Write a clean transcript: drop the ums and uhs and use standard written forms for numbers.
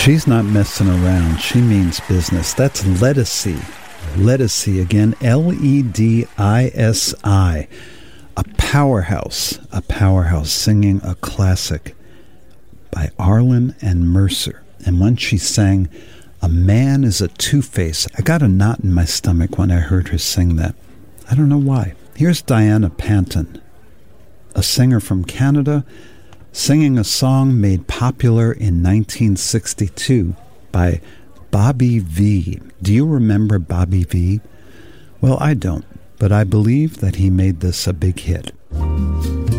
She's not messing around. She means business. That's Ledisi. Ledisi again, Ledisi. A powerhouse singing a classic by Arlen and Mercer. And when she sang, "A Man is a Two-Face," I got a knot in my stomach when I heard her sing that. I don't know why. Here's Diana Panton, a singer from Canada, singing a song made popular in 1962 by Bobby Vee. Do you remember Bobby Vee? Well, I don't, but I believe that he made this a big hit.